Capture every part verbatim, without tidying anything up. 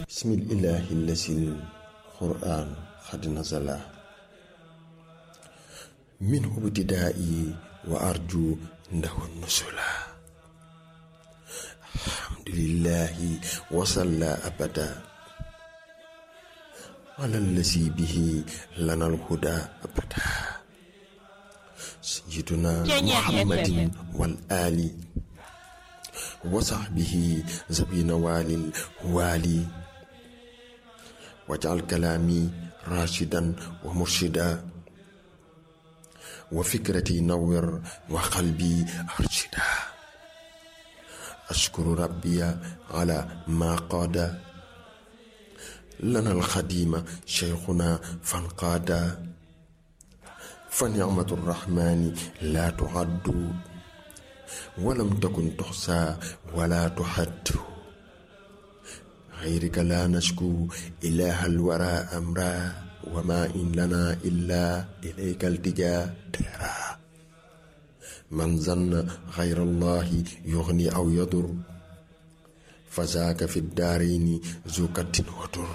bismillahi lasil quran xad nazala min ibtidaa'i wa arju ndahu nusula alhamdulillahi wasalla abada ala lasi bihi lanal huda abada sayyiduna muhammadin wal ali wa sahbihi zabina walil wali waj'al kalami rashidan wa murshida wa fikrati nawwir wa qalbi arshida ashkuru rabbiya ala ma qada lana alxadima shaykhuna fanqada fa ni'matu rrahmani la tu'addu walam takun tuxsa wala tuxaddu xayrika la nashku ilaha alwara amra wa ma in lana illa ilayka altija tera man zanna xayra allahi yuxni aw yadur fa zaaka fi daarayni zu kattin wa dur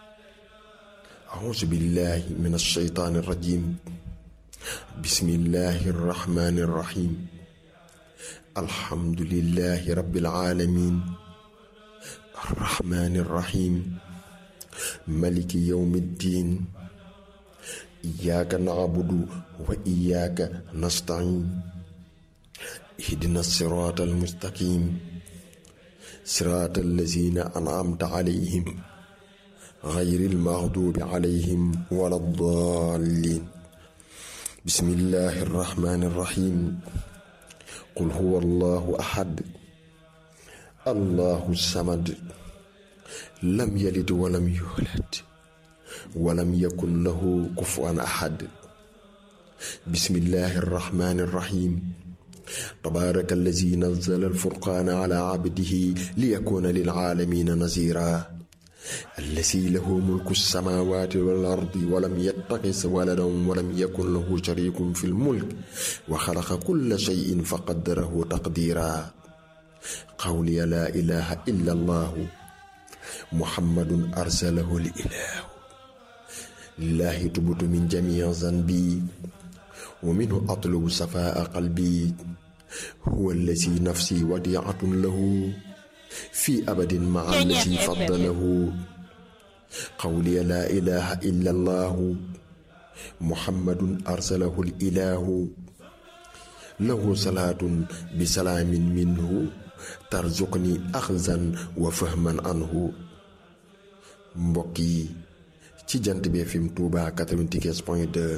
auzu billahi min alshaytaani arrajim bismillahi arrahmani arrahim alhamdulillahi rabbil alamin arrahmani arrahim maliki yawmi ddin iyyaka na'budu wa iyyaka nasta'in ihdina sirata almustaqim sirata allazina an'amta alayhim ghayril maghdubi alayhim waladdallin bismillahi arrahmani arrahim qul huwa allahu ahad allahu samad lam yalid walam yulad walam yakun lahu kufuwan ahad bismillahi arrahmani arrahim tabaraka allazi nazzala alfurqana ala abdihi liyakuna lil'alamina nazira allazi lahu mulku as-samawati wal ardi walam yattakhidh waladan walam yakun lahu sharikun fil mulk wa khalaqa kulla shay'in faqaddarahu taqdira qawli la ilaha illa allah muhammadun arsalahu li ilahu lillahi tubtu min jami'i dhanbi wa minhu atlubu safaa qalbi huwa allazi nafsi wadi'atun lahu fi abadin ma'a allazi faddalahu qawli la ilaha illa allah muhammadun arsalahu al ilahu lahu salatun bi salaamin minhu tarzuqni axzan wa fahman anhu. mbokk yi ci Jant Bi F M Touba quatre-vingt-quinze point deux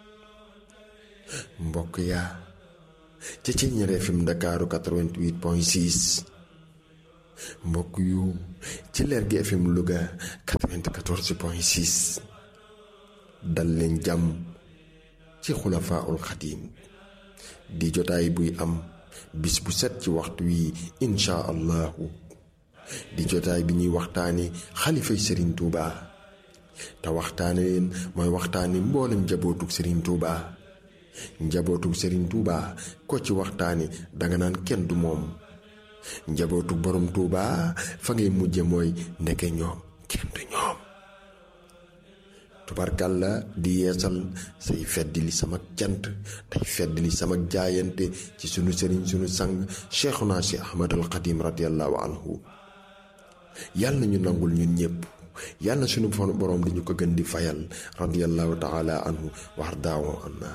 mbokk yaa ci Thiéniere F M Ndakaaru quatre-vingt-huit point six mbokk yu ci Lergui F M Louga quatre-vingt-quatorze point six dal leen jàmm ci Xulafaa'ul Xadiim di jotaay buy am bis bu set ci waxtu wi insha allahu di jotaay bi ñuy waxtaane xalifay Serigne Touba te waxtaane leen mooy waxtaane mboolem njabootug Serigne Touba njabootug Serigne Touba ko ci waxtaane danga naan kenn du moom njabootug borom Touba fa ngay mujje mooy ndeke ñoom kenn du ñoom. tubarkalla di yeesal say feddili sama cant tey feddili sama jaayante ci sunu sëriñ sunu sang Cheikhuna Cheikh Ahmad al Xadim radiyallahu anhu yàlla ñu nangul ñun ñëpp yàlla sunu borom di ñu ko gën di fayal radiyallahu taala anhu wax daawo anna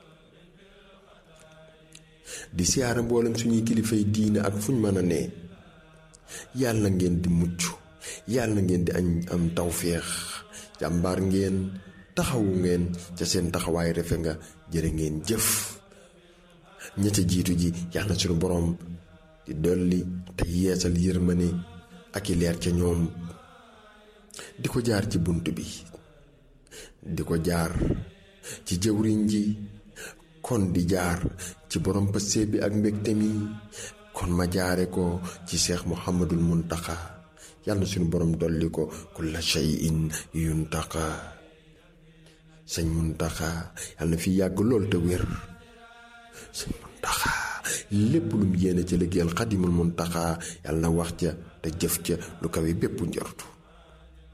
di siyaara mboolem suñuy kilifay diine ak fuñ mën a ne yàlla ngeen di mucc yàlla ngeen di añ am tawféex jàmbaar ngeen taxawu ngeen ca seen taxawaay refe nga jërë ngeen jëf ña ca jiitu ji yàlla na suñu borom di dolli te yeesal yërmande ak i leer ca ñoom di ko jaar ci bunt bi di ko jaar ci jëwriñ ji kon di jaar ci borom passé bi ak mbégte mi kon ma jaare ko ci Cheikh Mouhamadul Muntaxa yàlla na suñu borom dolli ko kulla shay'in yuntaqa sëñ Muntaxa yàlla na fi yàgg lool te wér sëñ Muntaxa lépp lu mu yéene ca liggéeyal Xadimul Muntaxa yàlla na wax ca te jëf ca lu kawe bépp njortu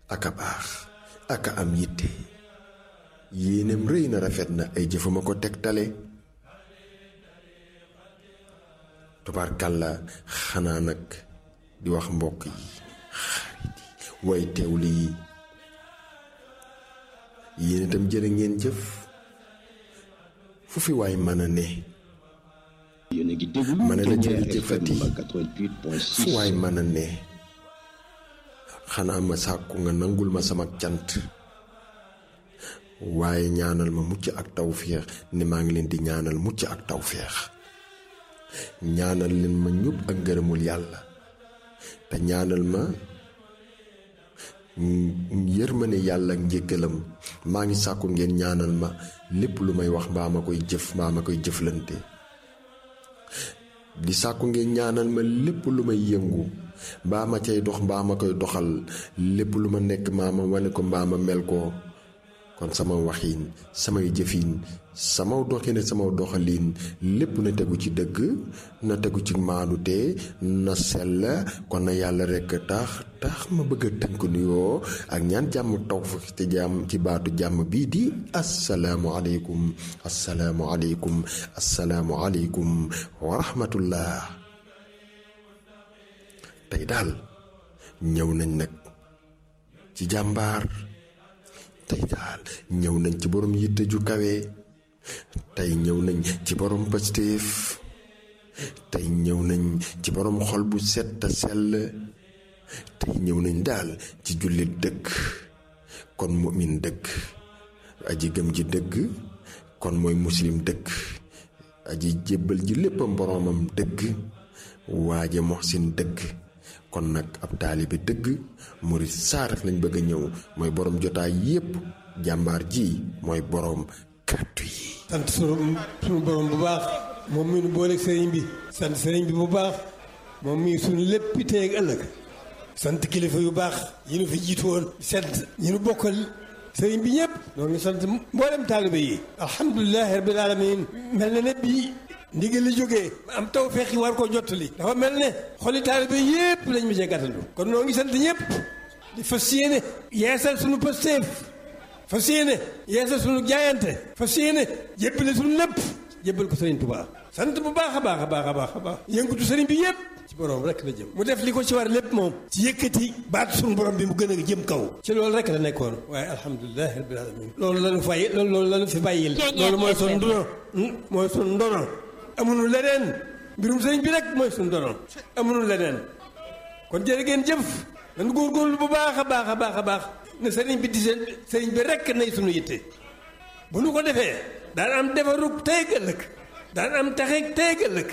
aka baax aka am yitte yéenem rëy na rafet na ay jëfama ko tegtale tubaarkàlla xanaa nag di wax mbokk yi xarit yi way teewli yi yéen itam jërë ngeen jëf fu fi waay mën a ne mën a la jërëjëfati fu waay mën a ne xanaa ma sàkku nga nangul ma sama cant waaye ñaanal ma mucc ak tawféex ne maa ngi leen di ñaanal mucc ak tawféex ñaanal leen ma ñub ak ngërëmul yàlla te ñaanal ma yërmande yàlla ak njéggalam maa ngi sàkku ngeen ñaanal ma lépp lu may wax mbaa ma koy jëf mbaa ma koy jëflante di sàkku ngeen ñaanal ma lépp lu may yëngu mbaa ma cay dox mbaa ma koy doxal lépp lu ma nekk mbaa ma wane ko mbaa ma mel ko kon sama waxiin samay jëfiin sama doxine sama doxaliin lépp na tegu ci dëgg na tegu ci maanute na sell kon na yàlla rekk tax tax ma bëgg a tënk nuyoo ak ñaan jàmm tawfiq te jàmm ci baatu jàmm bii di assalaamu aleykum assalaamu aleykum assalaamu aleykum wa rahmatullah tey daal ñëw nañ nag ci jàmbaar tey daal ñëw nañ ci borom yitte ju kawe tey ñëw nañ ci borom pastéef tey ñëw nañ ci borom xol bu set te sell tey ñëw nañ daal ci jullit dëgg kon mu'min dëgg aji gëm ji dëgg kon mooy muslim dëgg aji jébbal ji léppam boromam dëgg waaje muhsin dëgg kon nag ab taalibe dëgg murit saaraf lañ bëgg a ñëw mooy borom jotaay yépp jàmbaar ji mooy borom kàddu yi. sant sunu sunu borom bu baax moom mi nu booleeg sëriñ bi sant sëriñ bi bu baax moom mi sunu lépp tey ak ëllëg sant kilifa yu baax yi nu fi jiitu woon sant ñi nu bokkal sëriñ bi ñëpp ñoo ngi sant mboolem taalibe yi. alhamdulilah rabbil alamin mel na ne bii ndigal li jógee am taw feex yi war koo jottali dafa mel ne xoli taalibe yépp lañ ma cee gàttandu kon noo ngi sant ñëpp di fas yéene yeesal sunu pasteef fas yéene yeesal sunu jaayante fas yéene jébbale sunu lépp jébbal ko sëriñ Tuubaa sant bu baax a baax a baax a baax a baax yëngutu sëriñ bi yépp ci borom rek la jëm mu def li ko ci war lépp moom ci yëkkati baat sunu borom bi mu gën a jëm kaw ci loolu rek la nekkoon waaye alhamdulilah rabbil alamin loolu lañu fay loolu loolu lañu fi bàyyil loolu mooy sunu ndono mooy sunu ndono amuñu leneen mbirum sëriñ bi rek mooy suñu dono amuñu leneen kon jërë ngeen jëf nañu góorgóorlu bu baax a baax a baax a baax ne sëriñ bi di seen sëriñ bi rek nay suñu yitte bu nu ko defee daan am defarug tey ëllëg daan am taxeeg tey ëllëg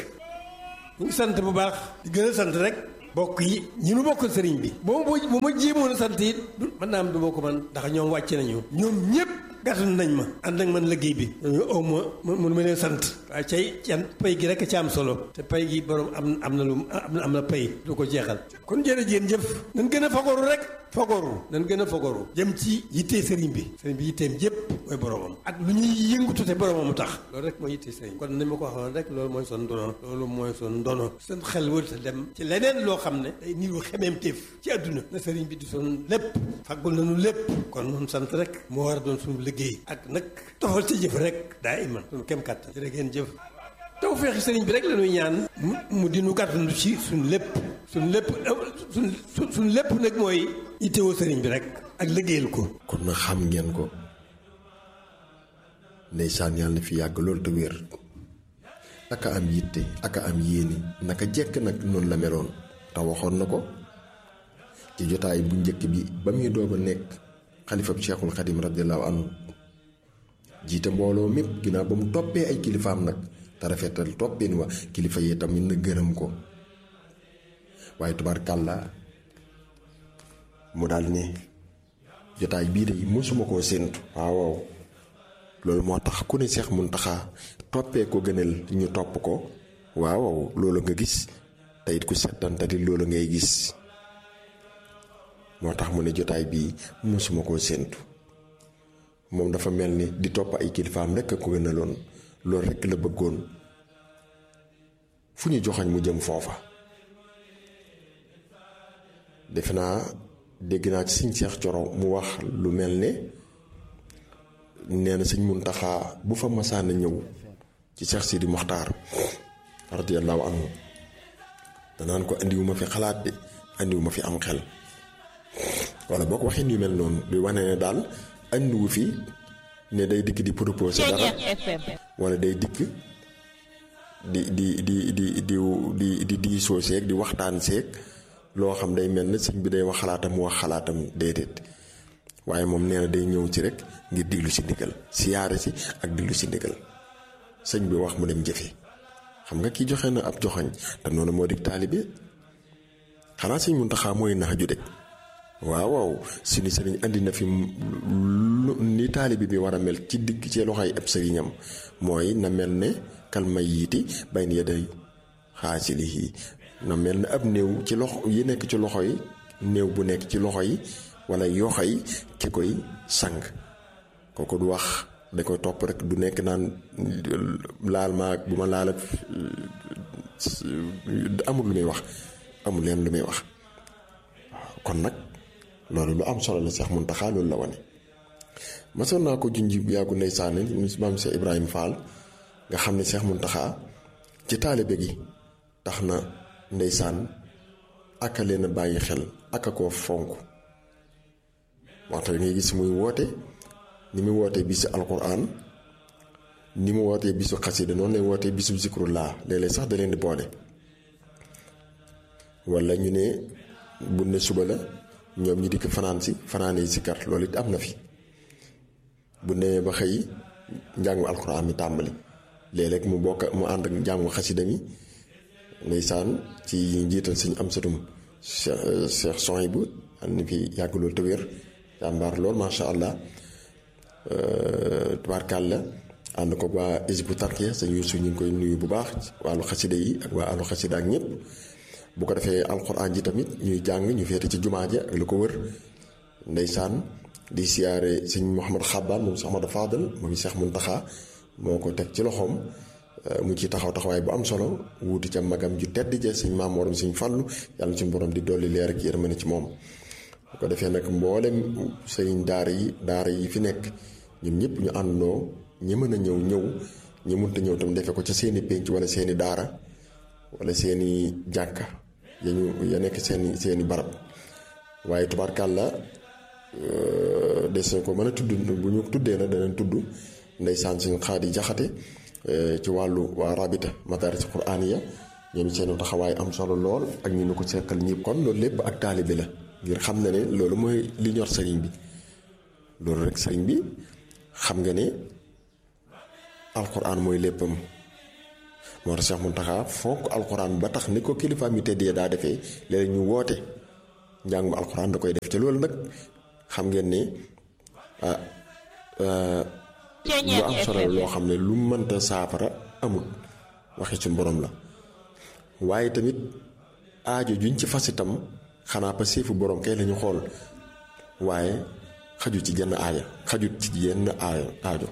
ñu ngi sant bu baax di gën a sant rek bokk yi ñi nu bokkal sëriñ bi boo bu ma jéemoon a sant it mën naa am du ma ko man ndax ñoom wàcc nañu ñoom ñëpp gàttal nañ ma ànd ak man liggéey bi dañu aw ma mënu ma leen sant waaye cay can pay gi rek ci am solo te pay gi borom am am na lu am na pay lu ko jeexal kon jërëjéen jëf nañ gën a fagoru rek fagoru nañ gën a fagoru jëm ci yittee sëriñ bi sëriñ bi yitteem yëpp mooy boromam ak lu ñuy yëngutu te boromam tax loolu rek mooy yittee sëriñ kon ni ma ko waxoon rek loolu mooy son ndono loolu mooy son ndono seen xel wër ta dem ci leneen loo xam ne day niru xemeem téef ci àdduna na sëriñ bi di son lépp faggul nañu lépp kon noonu sant rek moo war a doon suñu liggéey ak nag toxal ci jëf rek daa iman suñu kem kàttan jërë ngeen jëf taw feexi sëriñ bi rek la ñuy ñaan mu mu dinu gàttandu ci suñu lépp suñu lépp suñ suñu lépp nag mooy yittewoo sëriñ bi rek ak liggéeyal ko kon na xam ngeen ko ndeysaan yàlla na fi yàgg loolu te wér aka am yitte aka am yéene naka jekk nag noonu la meloon te waxoon na ko ci jotaay bu njëkk bi ba muy doog a nekk xalifab Cheikhul Xadim radiyallahu anhu jiite mbooloo mépp ginnaaw ba mu toppee ay kilifaam nag te rafetal toppeen wa kilifa yi tamit na gërëm ko waaye tubaarkàlla mu daal ne jotaay bii de mosuma koo séentu waaw loolu moo tax ku ne Seex Muntaxa toppee ko gënal ñu topp ko waaw loolu nga gis te it ku settantati loolu ngay gis moo tax mu ne jotaay bii mosuma koo séentu moom dafa mel ni di topp ay kilifaam rekk a ko gënaloon loolu rekk la bëggoon fu ñu joxañ mu jëm foofa defe naa dégg naa ci sëñ Seex Coro mu wax lu mel ne nee na sëñ Muntaxa bu fa masaan a ñëw ci Seex Sidi Muxtaar radiyallahu anhu danaan ko andiwuma fi xalaat de andiwuma fi am xel wala boo ko waxee yu mel noonu di wane ne daal andiwu fi ne day dikk di proposé dara wala day dikk di di di di di di di diisoo seeg di waxtaan seeg loo xam day mel ne sëñ bi day wax xalaatam mu wax xalaatam déedéet waaye moom nee na day ñëw ci rek ngir diglu si ndigal siyaare si ak diglu si ndigal sëñ bi wax mu dem jëfe xam nga kii joxe na ab joxoñ te noonu moo di taalibe xanaa sëñ Muntaxa mooy nax ju de waaw waaw suñu sëriñ andi na fi ni taalibe bi war a mel ci digg ci loxoy ab sëriñam mooy na mel ne kal mayyiti bayna yaday xaasilihi na mel ne ab néew ci loxo yi nekk ci loxo yi néew bu nekk ci loxo yi wala yoxo yi ki koy sang kooku du wax da koy topp rek du nekk naan laal ma bu ma laal ak amul lu muy wax amul leen lu muy wax waaw kon nag loolu lu am solo la Seex Muntaxa loolu la wane masoon naa ko junj yàggu ndeysaan maam Seex Ibrahima Fall nga xam ne Seex Muntaxa ci taalibe gi tax na ndeysaan aka leen a bàyyi xel aka koo fonk waxta ngay gis muy woote ni mu wootee bisu alquran ni mu wootee bisu xasida noonu lay wootee bisu zikrullah léeg-léeg sax da leen di boole wala ñu ne bu ne suba la ñoom ñi dikk fanaan si fanaanee si kar loolu it am na fi bu demee ba xëy njàngu alquran mi tàmbali léeg-léeg mu bokk mu ànd ak njàngu xasida mi ndeysaan ci njiital suñu am satum Cheikh Sohaybu am na fi yàgg loolu te wér jàmbaar lool macha allah tubaarkàlla ànd ko waa Hizbu Tarqiya sëñ Yuusu ñu ngi koy nuyu bu baax wàllu xasida yi ak waa àllu xasida ak ñëpp bu ko defee alxuraan ji tamit ñuy jàng ñu féete ci jumaa ja ak lu ko wër ndeysaan di siyaare sëñ Mouhamad Xabbaan moom Cheikh Ahmadou Fadal moom Cheikh Muntaxa moo ko teg ci loxoom mu ci taxaw taxawaay bu am solo wuuti ca magam ju tedd ja sëñ Maam Mor sëñ Fallu yàlla suñu borom di dolli leer ak yërmande ci moom bu ko defee nag mboolem sëriñ daara yi daara yi fi nekk ñun ñëpp ñu àndandoo ñi mën a ñëw ñëw ñi mënta ñëw tam defee ko ca seeni pénc wala seeni daara wala seeni jàkka ya ñu ya nekk seeni seeni barab waaye tubaarkàlla des na ko mën a tudd bu ñu tuddee na danañ tudd ndeysaan suñu Xaadi Jaxate ci wàllu waa rabita madaris quraaniya ñoom seen taxawaay am solo lool ak ñu ne ko seqal ñëpp kon loolu lépp ak taalibe la ngir xam na ne loolu mooy li ñor sëriñ bi loolu rek sëriñ bi xam nga ne alquran mooy léppam moo tax Cheikh Muntaxa fonk alquran ba tax ni ko kilifa mi teddee daa defee léeg ñu woote njàngum alquran da koy def te loolu nag xam ngeen ne ah lu am solo loo xam ne lu mënta saafara amul waxi suñ borom la waaye tamit aajo juñ ci fas itam xanaa pa seefu borom kay lañu xool waaye xaju ci jenn aaya xajut ci yenn aayo aajo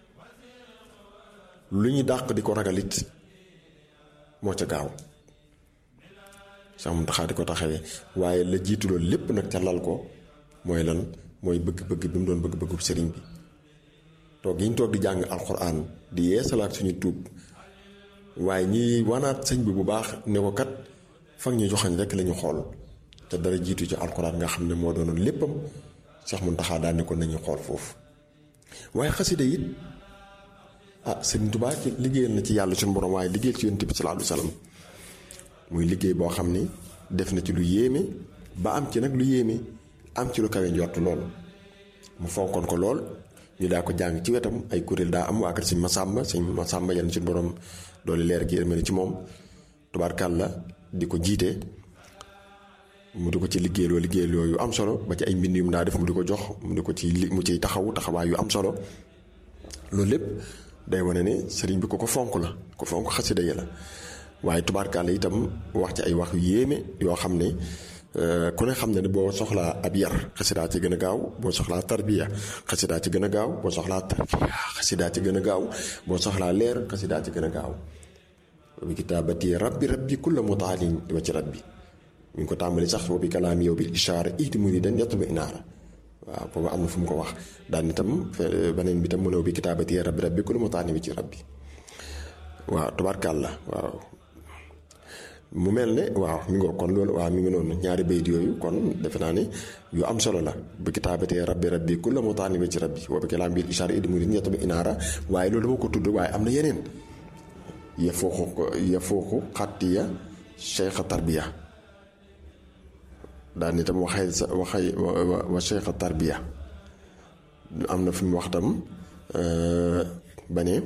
lu ñu dàq di ko ragalit moo ca gaaw Cheikh Muntaxa di ko taxawee waaye la jiitu loolu lépp nag ca lal ko mooy lan mooy bëgg-bëgg bi mu doon bëgg-bëggub sëriñ bi toog yi ñu toog di jàng alxuraan di yeesalaat suñu tuub waaye ñi wanaat sëñ bi bu baax ne ko kat fag ñu joxañ rek lañu xool te dara jiitu ci alxuraan nga xam ne moo doonoon léppam Cheikh Muntaxa daal ne ko nañu xool foofu waaye xasida it ah Sëriñ Tuubaa ci liggéeyal na ci yàlla suñu borom waaye liggéeyal ci Yonent bi sallallaahu alayhi wa sallam muy liggéey boo xam ni def na ci lu yéeme ba am ci nag lu yéeme am ci lu kawe njort lool mu fonkoon ko lool ñu daa ko jàng ci wetam ay kuréel daa am waa kër sëñ Masamba sëñ Masamba yàlla suñu borom doole leer gi yërmande ci moom tubaarkàlla di ko jiite mu di ko ci liggéeyloo liggéeyloo yu am solo ba ci ay mbind yu mu daa def mu di ko jox mu di ko ci mu ciy taxawu taxawaay yu am solo loolu lépp day wane ne sëriñ bi ko ko fonk la ko fonk xasida yi la waaye tubaarkàlla itam wax ci ay wax yu yéeme yoo xam ne ku ne xam ne ne boo soxlaa ab yar xasidaa ci gën a gaaw boo soxlaa tarbiya xasidaa ci gën a gaaw boo soxlaa tarbiya xasidaa ci gën a gaaw boo soxlaa leer xasidaa ci gën a gaaw bi kitaabati rabbi rabbi kulla mutaalin di wa ci rabbi mi ngi ko tàmbali sax wa bi kalaami yow bil ishaara ihdi muridan yatlubu inaara waaw boobu am na fu mu ko wax daan itam beneen bi tam mu ne bi kitaabati rabbi rabbi kullu mutaani bi ci rabbi waaw tabarkàlla waaw mu mel ne waaw mi ngi kon loolu waaw mi ngi noonu ñaari bayit yooyu kon defe naa ne yu am solo la bi kitaabati rabbi rabbi kullu mutaani bi ci rabbi wa bi kalaami bil ishaara ihdi muridan yatlubu inaara waaye loolu dama ko tudd waaye am na yeneen ya fooxu ya fooxu xattiya cheikh tarbiya daan itam waxee sa waxee wa cheikh tarbiya am na fi mu wax tam ba ne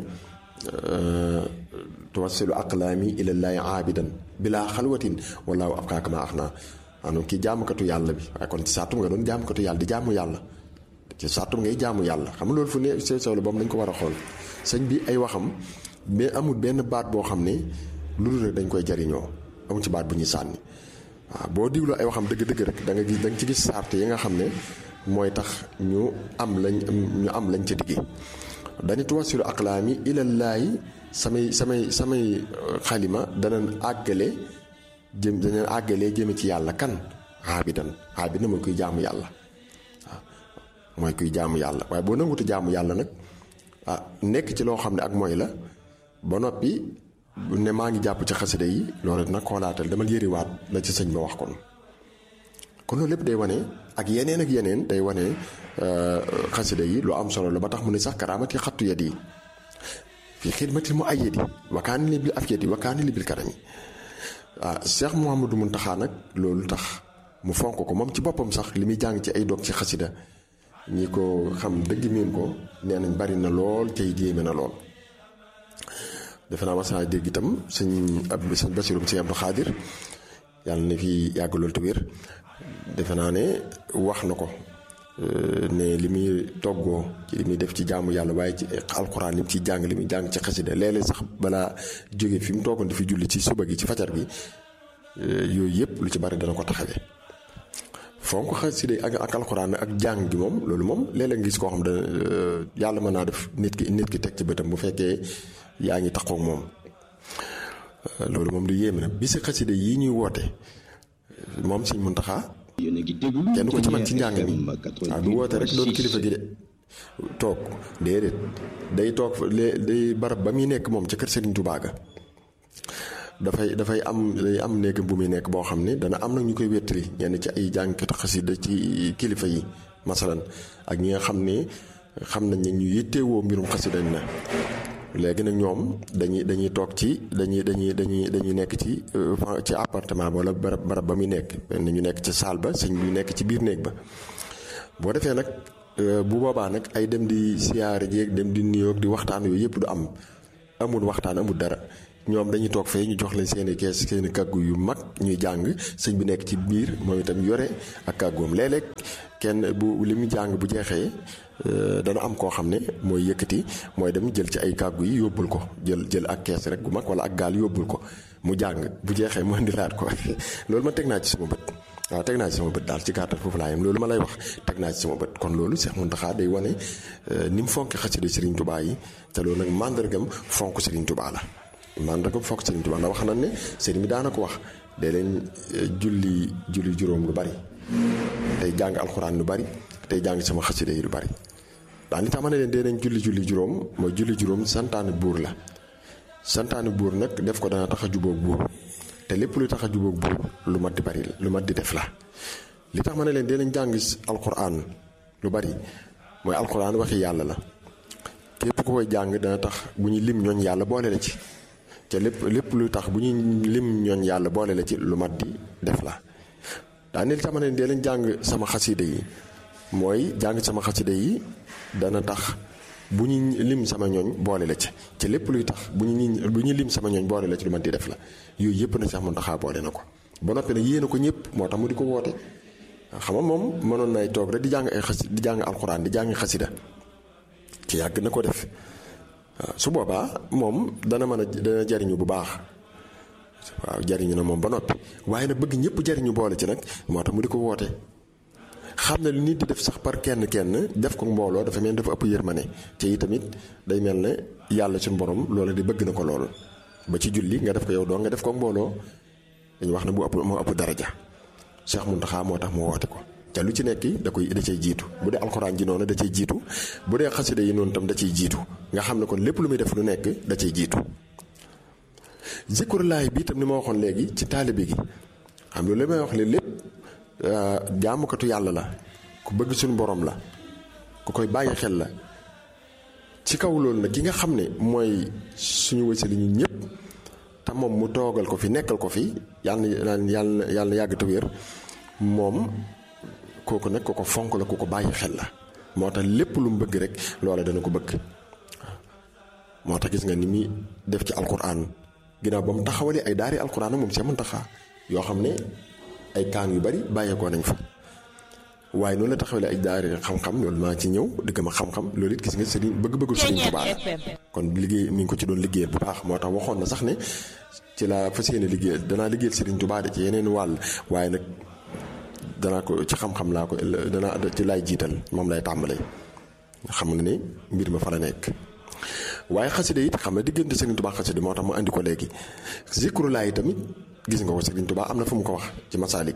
tuwassilu aqlaami ilallaahi aabidan bilaa xalwatin wallaahu abqaaka maa axnaa maanaam kii jaamukatu yàlla bi waaye kon ci sàttum nga doon jaamukatu yàlla di jaamu yàlla ci sàttum ngay jaamu yàlla xam nga loolu fu ne sew sew la boobu dañ ko war a xool sëñ bi ay waxam mais amul benn baat boo xam ne lu dul rek dañ koy jariñoo amul ci baat bu ñuy sànni waaw boo digloo ay waxam dëgg-dëgg rek da nga gis da nga ci gis sart yi nga xam ne mooy tax ñu am lañ ñu am lañ ca diggee dañu tuwasilu aqlaami ilallaahi samay samay samay xalima danañ àggale jëm danañ àggalee jëme ci yàlla kan aabidan aabidan mooy kuy jaamu yàlla waaw mooy kuy jaamu yàlla waaye boo nangutu jaamu yàlla nag ah nekk ci loo xam ne ak mooy la ba noppi ne maa ngi jàpp ci xasida yi loolu nag xoolaatal dama yëriwaat la ci sëñ ba wax kon kon loolu lépp day wane ak yeneen ak yeneen day wane xasida yi lu am solo la ba tax mu ne sax karaamati xattu yat yi fii xidmatil mu ayyadi wakaani li bil afyadi wakaani li bil karami ah Cheikh Mouhamadou Mountakha nag loolu tax mu fonk ko moom ci boppam sax li muy jàng ci ay dog ci xasida ñi ko xam dëgg meen ko nee nañ bari na lool cay jéeme na lool defe naa masaa dégg itam sëñ ab sëñ Basiru sëñ Abdou Xaadir yàlla na fi yàgg lool te wér defe naa ne wax na ko ne li muy toggoo ci li muy def ci jaamu yàlla waaye ci alxuraan li mu ciy jàng li muy jàng ci xasida léeg-léeg sax balaa jóge fi mu toogoon di fi julli ci suba gi ci fajar gi yooyu yëpp lu ci bari dana ko taxawee fonk xasida ak ak alxuraan ak jàng gi moom loolu moom léeg-léeg nga gis koo xam ne yàlla mën naa def nit ki nit ki teg ci bëtam bu fekkee yaa ngi taxaw ak moom loolu moom du yéeme na bi si xasida yii ñuy woote moom Sëñ Muntaxa kenn ko ci man ci njàng mi waaw du woote rek doon kilifa gi de toog déedéet day toog day barab ba muy nekk moom ca kër Serigne Touba ga dafay dafay am day am nekk bu muy nekk boo xam ne dana am nag ñu koy wéttali ñenn ci ay jàngkat xasida ci kilifa yi masalan ak ñi nga xam ne xam nañ ne ñu yittewoo mbirum xasida na léegi nag ñoom dañuy dañuy toog ci dañuy dañuy dañuy dañuy nekk ci ci appartement wala barab barab ba muy nekk benn ñu nekk ci salle ba sëñ bi nekk ci biir néeg ba boo defee nag bu boobaa nag ay dem di siyaare jeeg dem di nuyoo di waxtaan yooyu yëpp du am amul waxtaan amul dara ñoom dañuy toog fee ñu jox leen seeni kees seeni kàggu yu mag ñuy jàng sëñ bi nekk ci biir moom itam yore ak kàggoom léeg-léeg kenn bu li mu jàng bu jeexee dana am koo xam ne mooy yëkkati mooy dem jël ci ay kàggu yi yóbbul ko jël jël ak kees rek gu mag wala ak gaal yóbbul ko mu jàng bu jeexee mu indilaat ko loolu ma teg naa ci sama bët waaw teg naa ci sama bët daal ci gàttal foofu laa yem loolu ma lay wax teg naa ci sama bët kon loolu Cheikh Mountakha day wane ni mu fonk xasida Serigne Touba yi te loolu nag màndargam fonk Serigne Touba la màndargam fonk Serigne Touba la wax nañ ne Serigne bi daana ko wax day leen julli julli juróom lu bari tey jàng alxuraan lu bari tey jàng sama xasida yi lu bari daan li tax ma ne leen dee nañ julli julli juróom mooy julli juróom santaane buur la santaane buur nag def ko dana tax a jubóog buur te lépp luy tax a jubóog buur lu mat di bari lu mat di def la li tax ma ne leen dee nañ jàng alxuraan lu bari mooy alxuraan waxi yàlla la képp ku koy jàng dana tax bu ñu lim ñooñ yàlla boole la ci te lépp lépp luy tax bu ñuy lim ñooñ yàlla boole la ci lu mat di def la daa ne li tax ma ne leen dee nañ jàng sama xasida yi mooy jàng sama xasida yi dana tax bu ñu lim sama ñooñ boole la ci ci lépp luy tax bu ñu bu ñu lim sama ñooñ boole la ci lu man di def la yooyu yëpp na Cheikh Mountakha boole na ko ba noppi nag yéene ko ñëpp moo tax mu di ko woote xam nga moom mënoon nay toog rek di jàng ay xasi di jàng alxuraan di jàng xasida ci yàgg na ko def waaw su boobaa moom dana mën a dana jariñu bu baax waaw jariñu na moom ba noppi waaye nag bëgg ñëpp jariñu boole ci nag moo tax mu di ko woote xam na lu nit di def sax par kenn kenn def ko mbooloo dafa mel dafa ëpp yërmande te yi tamit day mel ne yàlla suñu borom loola di bëgg na ko lool ba ci julli nga def ko yow doo nga def ko mbooloo dañu wax ne bu ëpp moo ëpp daraja Cheikh Mountakha moo tax mu woote ko te lu ci nekk da koy da cay jiitu bu dee alxuraan ji noonu da cay jiitu bu dee xasida yi noonu tam da ciy jiitu nga xam ne kon lépp lu muy def lu nekk da cay jiitu. zikrullaay bi tam ni ma waxoon léegi ci taalibe gi xam nga li may wax ne lépp jaamukatu yàlla la ku bëgg suñu borom la ku koy bàyyi xel la ci kaw loolu nag ki nga xam ne mooy suñu wësali ñu ñëpp te moom mu toogal ko fi nekkal ko fi yàlla na yàlla yàlla yàgg te wér moom kooku nag ku ko fonk la ku ko bàyyi xel la moo tax lépp lu mu bëgg rek loola dana ko bëgg moo tax gis nga ni muy def ci alquran ginnaaw ba mu taxawalee ay daari alquran moom Cheikh Mountakha yoo xam ne ay kaan yu bari bàyyeekoo nañ fa waaye noonu la taxawalee ay daari xam-xam loolu maa ci ñëw dëgg ma xam-xam loolu it gis nga sëriñ bëgg-bëggul sëriñ Tuubaa kon liggéey mi ngi ko ci doon liggéeyal bu baax moo tax waxoon na sax ne ci la fas yéene liggéeyal danaa liggéeyal sëriñ Tuubaa de ci yeneen wàll waaye nag danaa ko ci xam-xam laa ko danaa ci laay jiital moom lay tàmbalee xam nga ne mbir ma fa la nekk waaye xasida it xam nga diggante Sëriñ Tuubaa xasida moo tax mu andi ko léegi zikrulaay yi tamit gis nga ko Sëriñ Tuubaa am na fu mu ko wax ci Masaalik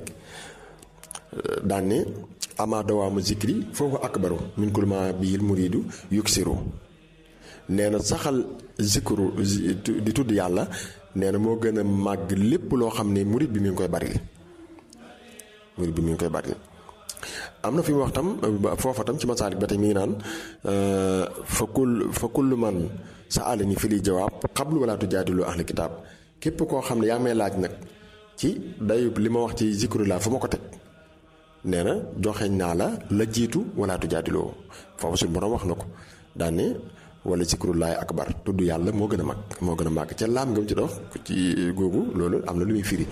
daan ne ama dawaamu zikri foofu akbaru min kulli ma bihil muridu yuksiru nee na saxal zikru di tudd yàlla nee na moo gën a màgg lépp loo xam ne murid bi mi ngi koy bari murid bi mi ngi koy bari am na fi mu wax tam foofa tam ci Masaalik ba tey mi ngi naan fa kull fa kullu man sa àll ni fi liy jawaab xablu wala tujaadilu ahli kitaab képp koo xam ne yaa may laaj nag ci dayub li ma wax ci zikrullah fa ma ko teg nee na joxeñ naa la la jiitu wala tujaadiloo foofu suñu borom wax na ko daan ne wala zikrullahi akbar tudd yàlla moo gën a mag moo gën a màgg ca laam nga mu ci dox ci googu loolu am na lu muy firi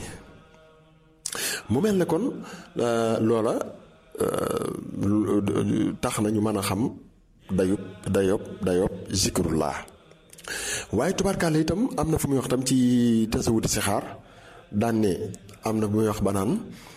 mu mel ne kon loola tax na ñu mën a xam dayub dayob dayob zikrullah waaye tubaarkàlla itam am na fu muy wax tam ci tasawudi si xaar daan ne am na bu muy wax ba naan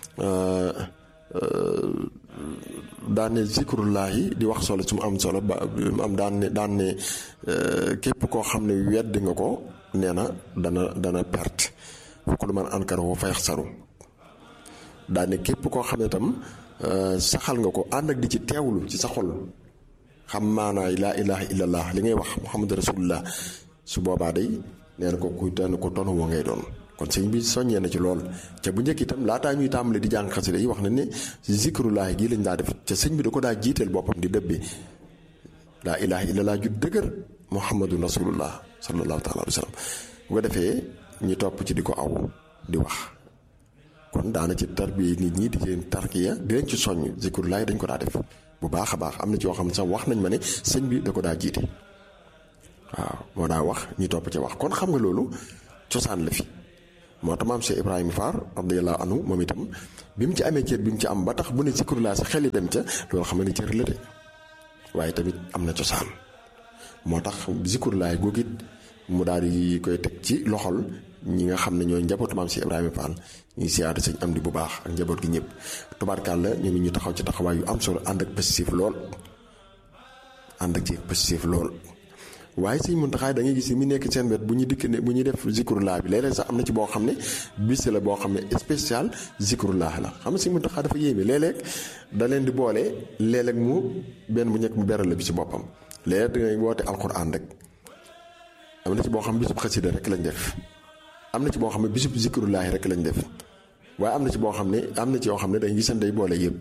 daan ne zikrullah yi di wax solo su mu am solo ba am daan ne daan ne képp koo xam ne wedd nga ko nee na dana dana perte fokk lu man ankara woo fayax saru daan ne képp koo xam ne tam saxal nga ko ànd ak di ci teewlu ci sa xol xam maanaay laa ilaha illallah li ngay wax muhammad rasulullah su boobaa day nee na ko kuy tànn ko tonu woo ngay doon kon sëñ bi soññee na ci lool ca bu njëkk itam laataa ñuy tàmbale di jàng xasida yi wax na ne zikrullah gii lañ daa def ca sëñ bi da ko daa jiiteel boppam di dëbbe laa ilaha illallah ju dëgër muhammadun rasulullah sallallahu taala alayhi wa sallam bu ko defee ñu topp ci di ko aw di wax kon daana ci tarbiya nit ñi di leen tarkiya di leen ci soññ zikrullah dañ ko daa def bu baax a baax am na ci yoo xam ne sax wax nañ ma ne sëñ bi da ko daa jiite waaw moo daa wax ñu topp ci wax kon xam nga loolu cosaan la fi moo tax maam Cheikh Ibrahima Fall radiyallahu anhu moom itam bi mu ci amee cër bi mu ci am ba tax bu ne zikrullah sa xel yi dem ca loolu xam ne cër la de waaye tamit am na cosaan moo tax zikrullah googu it mu daal di koy teg ci loxol ñi nga xam ne ñooy njabootu maam Cheikh Ibrahima Fall ñuy siyaare sëñ am di bu baax ak njaboot gi ñëpp tubaarkàlla ñoom ñu taxaw ci taxawaay yu am solo ànd ak positif lool ànd ak ci positif lool. waaye sëñ Muntaxa da ngay gis mi nekk seen wet bu ñu dikk ne bu ñuy def zikrullah bi léeg-léeg sax am na ci boo xam ne bis la boo xam ne spécial zikrullah la xam nga sëñ Muntaxa dafa yéeme léeg-léeg da leen di boole léeg-léeg mu benn bu njëkk mu beral la bi ci boppam léeg-léeg da ngay woote alquran rek am na ci boo xam ne bisub xasida rek lañ def am na ci boo xam ne bisub zikrullahi rek lañ def waaye am na ci boo xam ne am na ci yoo xam ne dañuy gisan day boole yëpp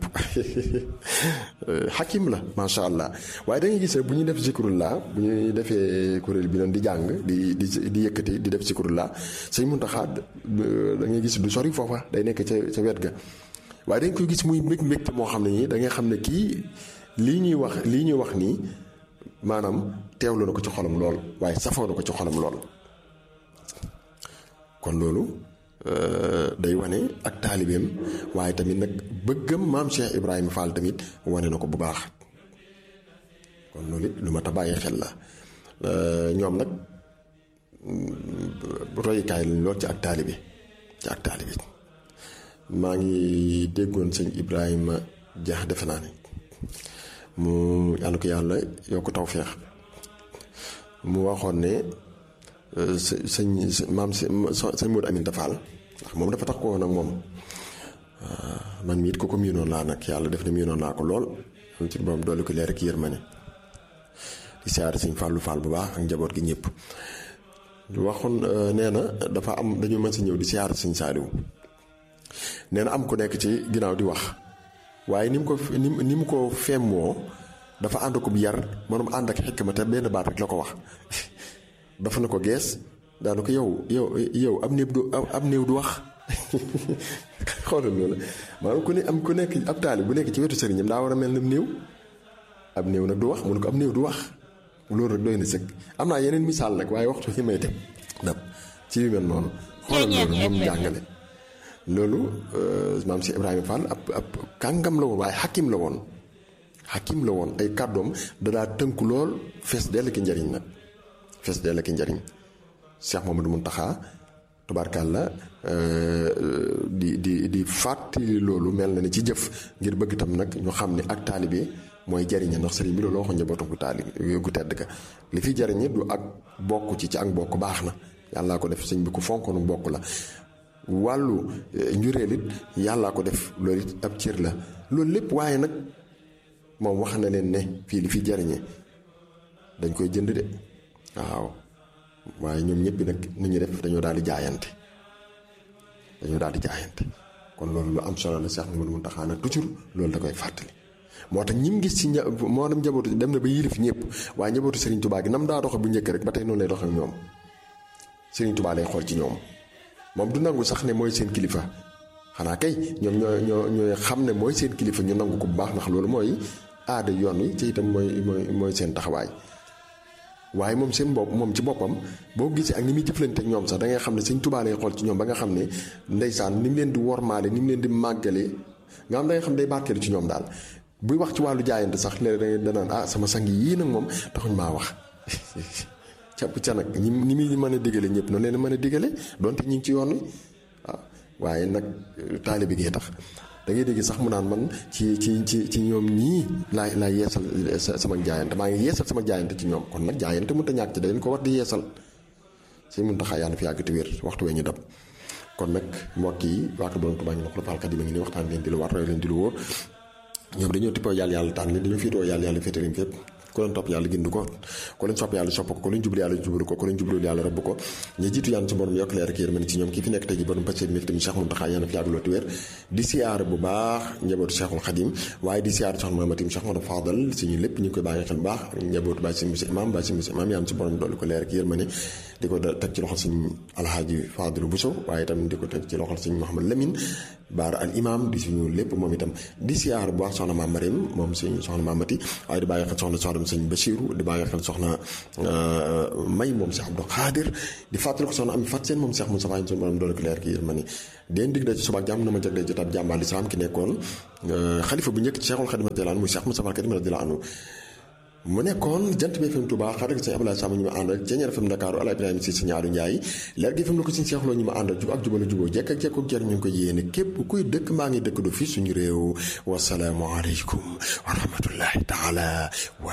xakim la macha allah waaye da ngay gis bu ñuy def zikrullah bu ñuy defee kuréel bi noonu di jàng di di di yëkkati di def zikrullah sëñ Muntaxa da ngay gis du sori foofa day nekk ca ca wet ga waaye dañ koy gis muy mbég mbégte moo xam ne nii da ngay xam ne kii lii ñuy wax lii ñuy wax nii maanaam teewlu na ko ci xolam lool waaye safoo na ko ci xolam lool kon loolu day wane ak taalibeem waaye tamit nag bëggam maam Cheikh Ibrahima Fall tamit wane na ko bu baax kon loolu it lu ma ta bàyyi xel la ñoom nag royukaay lañ lool ci ak taalibe ci ak taalibe maa ngi déggoon sëñ Ibrahima Dia defe naa ne mu yàlla ko yàlla yokk tawfeex mu waxoon ne sëñ maam sëñ Modou Aminta Fall ndax moom dafa tax ko woon ak moom man miit ko ko miinoon laa nag yàlla def na miinoon naa ko lool am ci borom dolli ko leer ak yërmande di siyaare Sëñ Fallou Fall bu baax ak njaboot gi ñëpp waxoon nee na dafa am dañu mën si ñëw di siyaare Sëñ Saaliw nee na am ku nekk ci ginnaaw di wax waaye ni mu ko ni mu ko femmoo dafa ànd ko bu yar mënum ànd ak xikma te benn baat rek la ko wax dafa na ko gees daana ko yow yow yow ab néew du ab néew du wax xoolal loolu maanaam ku ne am ku nekk ab taalib bu nekk ci wetu sëriñam daa war a mel ne néew ab néew nag du wax mu ne ko ab néew du wax loolu rek doy na sëkk am naa yeneen misaal nag waaye waxtu yi may teg dab ci yu mel noonu xoolal loolu moom jàngale loolu maam si Ibrahima Fall ab ab kàngam la woon waaye xakim la woon xakim la woon ay kàddoom dadaa tënku lool fees dell ki njariñ nag fees dell ki njariñ Cheikh Mamadou Mountakha tubaarkàlla di di di fàttali loolu mel na ni ci jëf ngir bëgg tam nag ñu xam ne ak taalibe mooy jariñe ndax sëriñ bi loolu waxoon njabootu gu taalib gu tedd ka li fi jariñe du ak bokk ci ci ak bokk baax na yàllaa ko def sëñ bi ku fonkoonu bokk la wàllu njureel it yàllaa ko def loolu it ab cër la loolu lépp waaye nag moom wax na leen ne fii li fi jariñe dañ koy jënd de waaw waaye ñoom ñëpp nag ni ñu def dañoo daal di jaayante dañoo daal di jaayante kon loolu lu am solo la Cheikh Mouhamadou Mountakha nag toujours loolu da koy fàttali moo tax ñim gis ci ña moo dem njabootu dem na ba yilif ñëpp waaye njabootu Serigne Touba gi nam daa doxe bu njëkk rek ba tey noonu lay doxe ñoom Serigne Touba lay xool ci ñoom moom du nangu sax ne mooy seen kilifa xanaa kay ñoom ñoo ñoo ñooy xam ne mooy seen kilifa ñu nangu ko bu baax ndax loolu mooy aada yoon wi ci itam mooy mooy mooy seen taxawaay waaye moom seen bopp moom ci boppam boo gisee ak ni muy jëflante ak ñoom sax da ngay xam ne Sëñ Tuubaa lay xool ci ñoom ba nga xam ne ndeysaan ni mu leen di wormaale ni mu leen di màggale nga xam da nga xam day barkeelu ci ñoom daal buy wax ci wàllu jaayante sax léeg-léeg da danaan ah sama sang yii nag moom taxuñ maa wax ca ca nag ñi ni muy mën a digale ñëpp noonu leen mën a digale donte ñi ngi ci yoon wi waaw waaye nag taalibe bi gee tax da ngay dégg sax mu naan man ci ci ci ci ñoom ñii laay laay yeesal sama jaayante maa ngi yeesal sama jaayante ci ñoom kon nag jaayante mënut a ñàkk ci dañ ko war di yeesal si mun taxaa yàlla fi yàgg te wér waxtu wee ñu dab kon nag mbokk yi waa Kër Borom Touba ñu wax la Fall Xadim ngi ni waxtaan leen di lu war roy leen di lu wóor ñoom dañoo tippoo yàlla yàlla tànn leen dañoo fiitoo yàlla yàlla féetalim fépp ku leen topp yàlla gindu ko ku leen sopp yàlla sopp ko ku leen jublu yàlla jublu ko ku leen jublu yàlla rabb ko ñu jiitu yàlla ci borom yokk leer ak yërmande ci ñoom kii fi nekk tey ji borom passé mi tamit Cheikh Mountakha yàlla fi yàggloo ti wér di siyaar bu baax njabootu Cheikhul Khadim waaye di siyaar soxna Mamatim Cheikh Modou Fadal suñu lépp ñu ngi koy bàyyi xel bu baax njabootu Baye Sëñ Moussa Imam Baye Sëñ Moussa Imam yàlla ci borom dolli ko leer ak yërmande di ko teg ci loxol suñu alhaaji Fadlu Bousso waaye itam di ko teg ci loxol suñu Mouhamad Lamine Baara al imam di suñu lépp moom itam di siyaar bu baax soxna Maam Mariam moom suñu soxna Mamati waaye di bàyyi xel soxna soxna Sëñ Bachirou di bàyyi xel soxna May moom Cheikh Abdou Khadir di fàttali ko soxna Ami Fat Seen moom Cheikh Moussa Faye suñu borom doole ko leer ki yërmande den dig da ci suba jàmm na ma jagleel jotaab jàmbaar lislaam ki nekkoon xalifa bu njëkk ci Cheikhul Khadim radiyallahu anhu muy Cheikh Moussa Faye radiyallahu anhu mu nekkoon jant bi F M Touba xarit sëñ Abdoulaye Sam ñu ma àndal Ceñeer F M Dakar Ala Ibrahima si si ñaaru Njaay leer gi F M la ko suñu seexloo ñu ma àndal jub ak jubala juboo jekk ak jekk ak jar ñu ngi ko yéene képp kuy dëkk maa ngi dëkk du fi suñu réew wasalaamu aleykum wa rahmatullahi taala wa